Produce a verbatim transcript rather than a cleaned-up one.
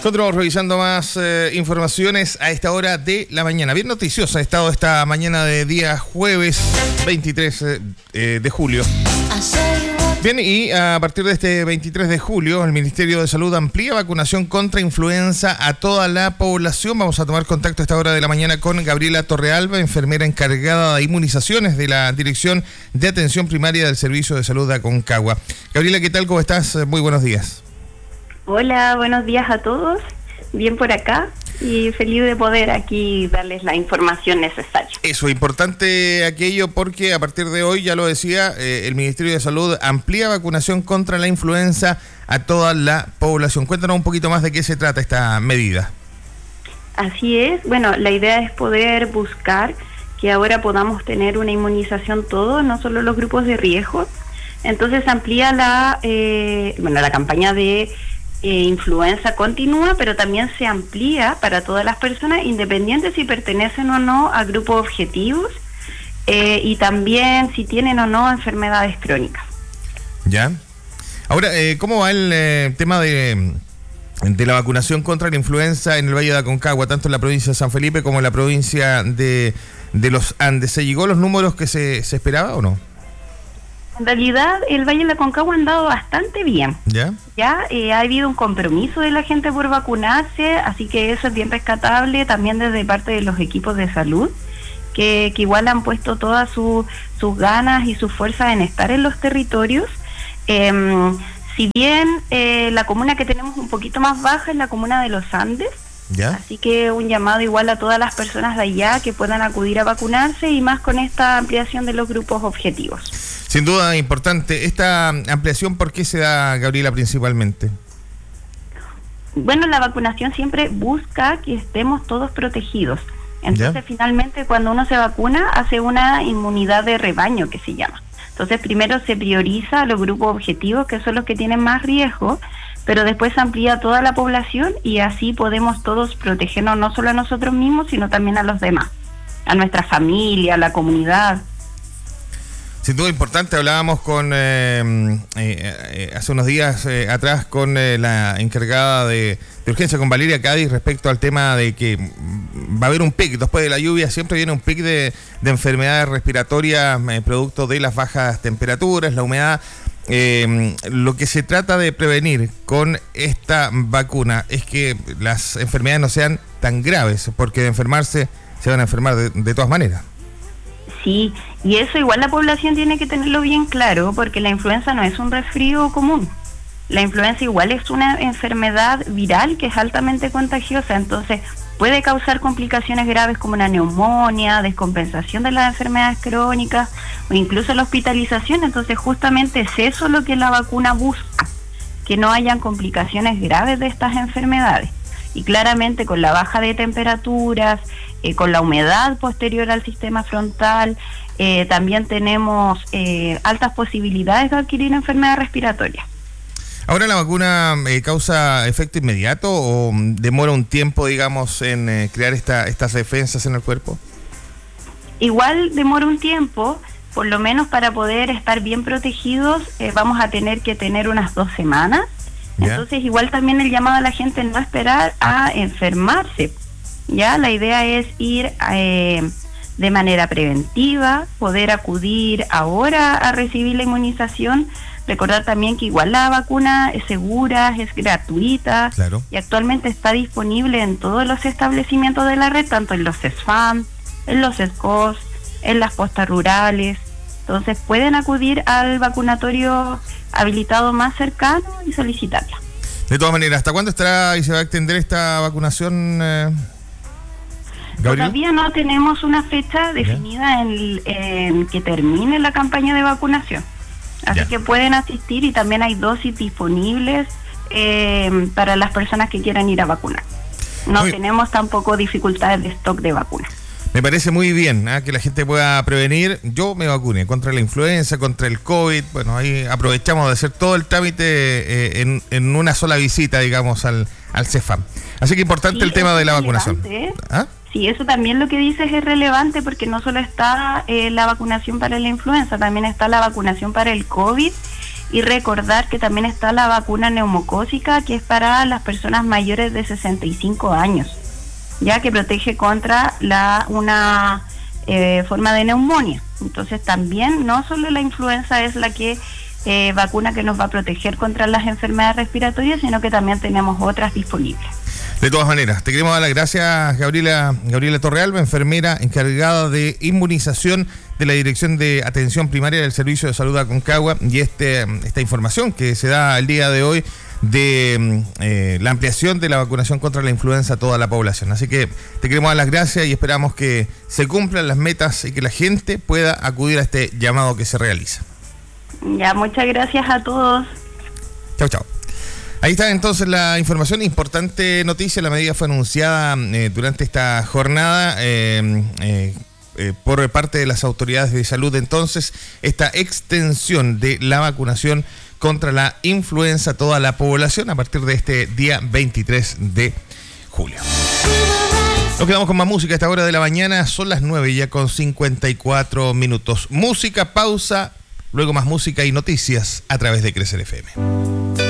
Nosotros revisando más eh, informaciones a esta hora de la mañana. Bien noticiosa ha estado esta mañana de día jueves veintitrés eh, de julio. Bien, y a partir de este veintitrés de julio, el Ministerio de Salud amplía vacunación contra influenza a toda la población. Vamos a tomar contacto a esta hora de la mañana con Gabriela Torrealba, enfermera encargada de inmunizaciones de la Dirección de Atención Primaria del Servicio de Salud de Aconcagua. Gabriela, ¿qué tal? ¿Cómo estás? Muy buenos días. Hola, buenos días a todos. Bien por acá y feliz de poder aquí darles la información necesaria. Eso, importante aquello porque a partir de hoy, ya lo decía, eh, el Ministerio de Salud amplía vacunación contra la influenza a toda la población. Cuéntanos un poquito más de qué se trata esta medida. Así es. Bueno, la idea es poder buscar que ahora podamos tener una inmunización todos, no solo los grupos de riesgo. Entonces amplía la, eh, bueno, la campaña de Eh, influenza continúa, pero también se amplía para todas las personas, independientes si pertenecen o no a grupos objetivos, eh, y también si tienen o no enfermedades crónicas. Ya. Ahora, eh, ¿cómo va el eh, tema de, de la vacunación contra la influenza en el Valle de Aconcagua, tanto en la provincia de San Felipe como en la provincia de, de los Andes? ¿Se llegó a los números que se, se esperaba o no? En realidad, el Valle de Aconcagua ha andado bastante bien. ¿Ya? Ya eh, ha habido un compromiso de la gente por vacunarse, así que eso es bien rescatable también desde parte de los equipos de salud, que, que igual han puesto todas su, sus ganas y sus fuerzas en estar en los territorios. Eh, si bien eh, la comuna que tenemos un poquito más baja es la comuna de los Andes, ¿ya? Así que un llamado igual a todas las personas de allá que puedan acudir a vacunarse y más con esta ampliación de los grupos objetivos. Sin duda importante. ¿Esta ampliación por qué se da, Gabriela, principalmente? Bueno, la vacunación siempre busca que estemos todos protegidos. Entonces, ¿ya? Finalmente, cuando uno se vacuna, hace una inmunidad de rebaño, que se llama. Entonces, primero se prioriza a los grupos objetivos, que son los que tienen más riesgo, pero después se amplía a toda la población y así podemos todos protegernos no solo a nosotros mismos, sino también a los demás, a nuestra familia, a la comunidad. Sin duda importante. Hablábamos con eh, eh, eh, hace unos días eh, atrás con eh, la encargada de, de urgencia, con Valeria Cádiz, respecto al tema de que va a haber un pic después de la lluvia. Siempre viene un pic de, de enfermedades respiratorias eh, producto de las bajas temperaturas, la humedad. Eh, lo que se trata de prevenir con esta vacuna es que las enfermedades no sean tan graves, porque de enfermarse se van a enfermar de, de todas maneras. Sí, y eso igual la población tiene que tenerlo bien claro, porque la influenza no es un resfrío común. La influenza igual es una enfermedad viral que es altamente contagiosa, entonces puede causar complicaciones graves como una neumonía, descompensación de las enfermedades crónicas o incluso la hospitalización. Entonces justamente es eso lo que la vacuna busca, que no hayan complicaciones graves de estas enfermedades. Y claramente con la baja de temperaturas, eh, con la humedad posterior al sistema frontal, eh, también tenemos eh, altas posibilidades de adquirir enfermedad respiratoria. ¿Ahora la vacuna eh, causa efecto inmediato o demora un tiempo, digamos, en eh, crear esta, estas defensas en el cuerpo? Igual demora un tiempo, por lo menos para poder estar bien protegidos, eh, vamos a tener que tener unas dos semanas. ¿Ya? Entonces igual también el llamado a la gente no esperar a enfermarse. Ya la idea es ir eh, de manera preventiva, poder acudir ahora a recibir la inmunización. Recordar también que igual la vacuna es segura, es gratuita, claro, y actualmente está disponible en todos los establecimientos de la red, tanto en los CESFAM, en los ESCOS, en las postas rurales. Entonces pueden acudir al vacunatorio habilitado más cercano y solicitarla. De todas maneras, ¿hasta cuándo estará y se va a extender esta vacunación, eh, Gabriel? Todavía no tenemos una fecha definida en, en que termine la campaña de vacunación. Así ya. que pueden asistir y también hay dosis disponibles eh, para las personas que quieran ir a vacunar. No Muy... tenemos tampoco dificultades de stock de vacunas. Me parece muy bien ¿eh? que la gente pueda prevenir. Yo me vacune contra la influenza, contra el COVID. Bueno, ahí aprovechamos de hacer todo el trámite eh, en, en una sola visita, digamos, al, al CESFAM. Así que importante sí, el tema de la vacunación. ¿eh? ¿Ah? Sí, eso también lo que dices es relevante porque no solo está eh, la vacunación para la influenza, también está la vacunación para el COVID Y recordar que también está la vacuna neumocócica, que es para las personas mayores de sesenta y cinco años, ya que protege contra la una eh, forma de neumonía. Entonces también no solo la influenza es la que eh, vacuna que nos va a proteger contra las enfermedades respiratorias, sino que también tenemos otras disponibles. De todas maneras, te queremos dar las gracias, Gabriela, Gabriela Torrealba, enfermera encargada de inmunización de la Dirección de Atención Primaria del Servicio de Salud Aconcagua, y este esta información que se da el día de hoy de eh, la ampliación de la vacunación contra la influenza a toda la población. Así que te queremos dar las gracias y esperamos que se cumplan las metas y que la gente pueda acudir a este llamado que se realiza. Ya, muchas gracias a todos. Chau, chau. Ahí está entonces la información, importante noticia. La medida fue anunciada eh, durante esta jornada eh, eh, eh, por parte de las autoridades de salud. Entonces, esta extensión de la vacunación contra la influenza a toda la población a partir de este día veintitrés de julio. Nos quedamos con más música a esta hora de la mañana. Son las nueve ya con cincuenta y cuatro minutos. Música, pausa, luego más música y noticias a través de Crecer F M.